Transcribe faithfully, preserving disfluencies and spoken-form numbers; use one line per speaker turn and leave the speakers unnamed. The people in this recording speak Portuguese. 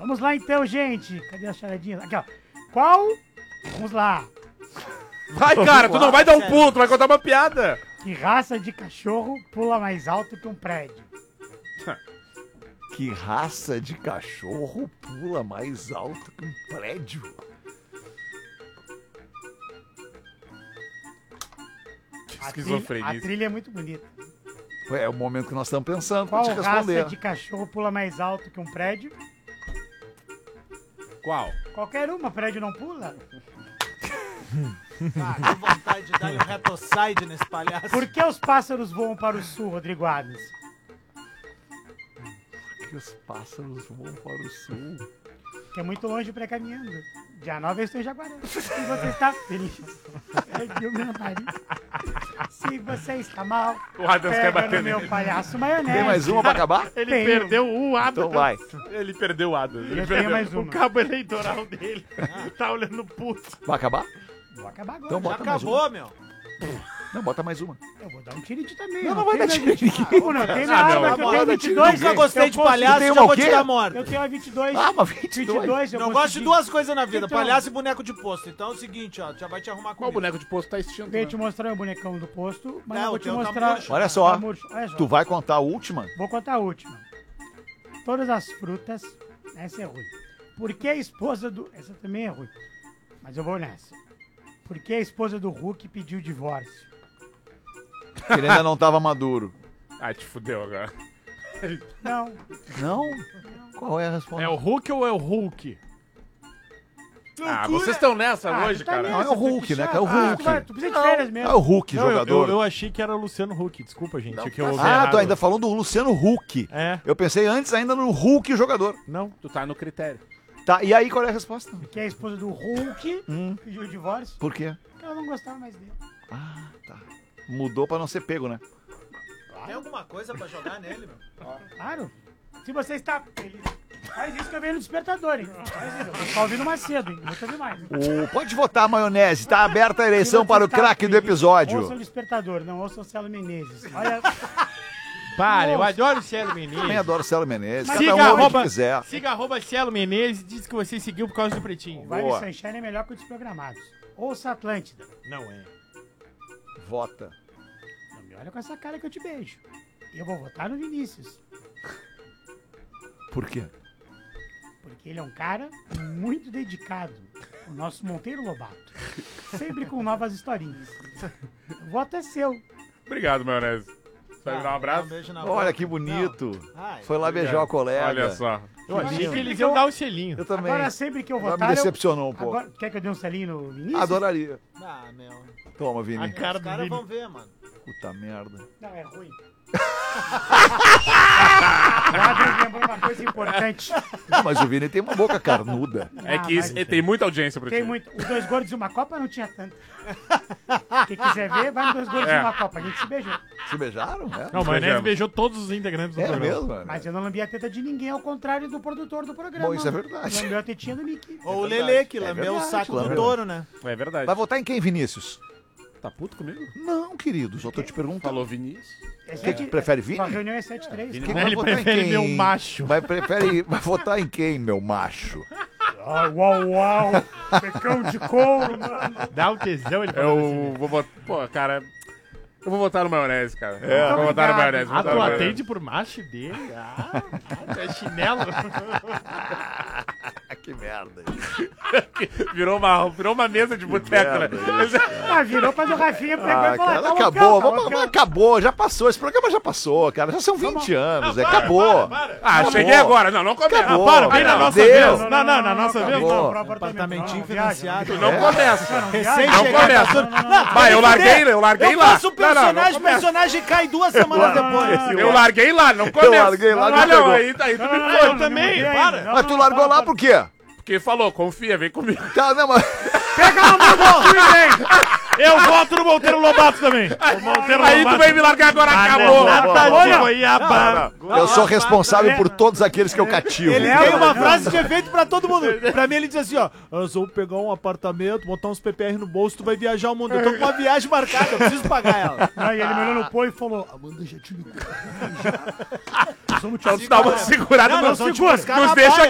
Vamos lá então, gente. Cadê as charadinhas? Aqui, ó. Qual? Vamos lá.
Vai, cara, tu não vai dar um pulo, tu vai contar uma piada.
Que raça de cachorro pula mais alto que um prédio?
Que raça de cachorro pula mais alto que um prédio?
A trilha,
Esquizofrenia.
a trilha é muito bonita.
É o momento que nós estamos pensando pra
Qual
te responder.
raça de cachorro pula mais alto que um prédio?
Qual?
Qualquer uma, prédio não pula.
Ah, que vontade de dar um retoside nesse palhaço.
Por que os pássaros voam para o sul, Rodrigo Adams?
Que os pássaros voam para o sul.
Que é muito longe pra ir caminhando. Dia nove eu estou em Jaguarão. Se você está feliz, pegue o meu nariz. Se você está mal,
O Adams quer
pega
bater
no meu
nele.
palhaço maionese.
Tem mais uma pra acabar?
Ele
Tenho.
perdeu um Adams.
Então vai.
Ele perdeu o Adams. Ele
Eu
perdeu.
tenho mais
O
uma.
cabo eleitoral dele tá olhando puto.
Vai acabar?
Vou acabar agora.
Então
Já
bota mais uma.
acabou, meu.
Não, bota mais uma.
Eu vou dar um tirite também.
Não, não vai dar
tem
tirite.
mais- Ah, não tem
Ah,
nada,
não,
que eu
não
tenho
vai dar
vinte e dois.
tiro.
Nunca gostei
eu
de
posso-
palhaço,
tem
já
uma
vou
o quê?
te dar morte.
Eu tenho a vinte e dois.
Ah, mas vinte e dois.
vinte e dois, eu
Não
consegui.
gosto de duas coisas na vida,
Então-
palhaço e boneco de posto. Então é o seguinte, ó, já vai te arrumar
Qual
comigo.
boneco de posto tá assistindo?
Veio
né?
te mostrar o bonecão do posto, mas
Não,
eu vou
o
te
teu tá
mostrar...
murcho.
Olha só.
Tá murcho. Olha só.
Tu vai contar a última?
Vou contar a última. Todas as frutas... Essa é ruim. Por que a esposa do... Essa também é ruim. Mas eu vou nessa. Por que a esposa do Hulk pediu divórcio?
Que ele ainda não tava maduro.
Ah, te fudeu agora.
Não.
Não? Qual é a resposta?
É o Hulk ou é o Hulk?
Ah, vocês estão nessa
Ah,
hoje,
tu tá
cara.
nessa,
Não, é o
tu
Hulk,
que
né,
chato.
que é o
Ah,
Hulk.
tu, vai, tu precisa de férias mesmo.
É o Hulk,
Não, eu,
jogador.
eu, eu achei que era o Luciano Huck. Desculpa, gente.
Não,
que eu
tá
ouvi
ah,
errado.
tu ainda falou do Luciano Huck.
É.
Eu pensei antes ainda no Hulk, o jogador.
Não.
Tu tá no critério.
Tá, e aí qual é a resposta?
Que a esposa do Hulk
Hum.
pediu divórcio
Por quê?
porque ela não gostava mais dele.
Ah, tá. Mudou pra não ser pego, né?
Tem alguma coisa pra jogar nele, meu?
Claro. Se você está feliz, faz isso que eu venho no despertador, hein? Faz isso. Eu tô ouvindo mais cedo, hein? Não tô ouvindo mais.
O... Pode votar, maionese. Tá aberta a
Se
eleição
você
para o
está
craque do
feliz,
episódio.
Ouça o despertador, não ouça o Celo Menezes. Olha,
Para, eu
Nossa.
adoro o Cielo
Também
Menezes.
adoro o Celo Menezes.
Mas
Cada
siga
um ouve o que
arroba-
quiser.
Siga arroba Cielo Menezes e diz que você seguiu por causa do Pretinho.
o Vale
Boa.
Sunshine é melhor que o Desprogramados. Ouça Atlântida.
Não é.
Vota.
Não me olha com essa cara que eu te beijo. E eu vou votar no Vinícius.
Por quê?
Porque ele é um cara muito dedicado. O nosso Monteiro Lobato. Sempre com novas historinhas. O voto é seu.
Obrigado, maionese. Vai me dar um abraço?
Um beijo na
Olha
boca.
que bonito.
Não. Ai,
Foi lá beijar o colega.
Olha só.
Eu achei que
Sempre
eles
que
iam
eu-
dar o selinho.
Eu também.
Agora sempre que eu
Agora
votar...
me
eu-
decepcionou um pouco.
Agora, quer que eu dê um selinho no Vinícius?
Adoraria.
Ah, meu.
Toma,
A
Vini.
cara
Os
do
caras
Vini.
vão ver, mano.
Puta merda.
Não, é ruim. O Adams lembrou uma coisa importante.
Não, mas o Vini tem uma boca carnuda.
É
Ah,
que isso,
mas
tem muita audiência pra ti.
Tem muito. Os dois gordos e uma copa não tinha tanto. Quem quiser ver, vai nos dois gordos
É.
e uma copa. A gente se beijou.
Se beijaram? É,
Não, o Maionese
Beijamos.
beijou todos os integrantes do
é
programa.
mesmo, mano.
Mas eu não lambi a teta de ninguém, ao contrário do produtor do programa.
Bom, isso é verdade.
Lambeu a tetinha do Mickey.
Ou o
verdade.
Lelê, que
É
lambeu o
verdade,
saco do
lambeu.
touro, né?
É verdade.
Vai votar em quem, Vinícius?
Tá puto comigo?
Não, querido, só tô te perguntando.
Falou Vinícius.
É
Quem que prefere Vini?
Sua reunião é sete três.
Quem
Né,
vai
ele
votar em
prefere
quem?
meu macho.
Vai, prefere, vai votar em quem, meu macho?
Ah, uau, uau. Pecão de couro, mano.
Dá um tesão ele falando assim.
Eu vou votar. Pô, cara. Eu vou votar no maionese, cara.
É.
Vou votar no maionese. vou
Ah,
votar
tu
no maionese.
atende por macho dele? Ah, é chinelo.
que merda.
Virou uma, virou uma mesa de boteco, né?
Ah, virou quando o Rafinha pegou
Ah,
e falou:
cara,
tá
acabou,
loucão, tá
vamos,
loucão.
acabou, já passou, esse programa já passou, cara, já são vinte anos, é, acabou.
Ah,
Acabou.
cheguei agora. Não, não começa.
Acabou.
Para, vem na
Não,
nossa
deu.
vez. Não, não, na nossa vez.
acabou.
não.
Pro apartamento.
Apartamentinho
Não, viaja,
financiado.
Não
É.
começa.
Recém
Não
chegado,
começa.
tá tudo-
Vai, eu larguei, eu larguei
Eu
lá.
faço o
Não, não, não
personagem, o
começa.
personagem cai duas semanas
Não, não,
depois.
não, não.
Eu larguei lá, não começa.
Eu larguei lá,
não,
já
não,
pegou.
aí, aí tu
Não,
me
não,
foi.
não, não,
também,
não,
para.
não,
Mas tu
não,
largou
não,
lá
não.
por quê?
Porque falou, confia, vem comigo.
Tá, não, mas...
Pega a mão do
Eu voto no Monteiro Lobato também. O Monteiro
Aí tu
Lobato.
vem me largar agora, acabou.
Nata de
Olha.
goiaba.
Eu sou responsável por todos aqueles que eu cativo.
Ele
entendeu?
tem uma frase de efeito pra todo mundo. Pra mim ele diz assim, ó. Nós vamos pegar um apartamento, botar uns P P R no bolso, tu vai viajar o mundo. Eu tô com uma viagem marcada, eu preciso pagar ela.
Aí ele me olhou no pô e falou: Amanda já te ligou.
Então tu dá uma segurada,
Não,
não,
nós vamos te
segura.
buscar
Nos
na
deixa
baia.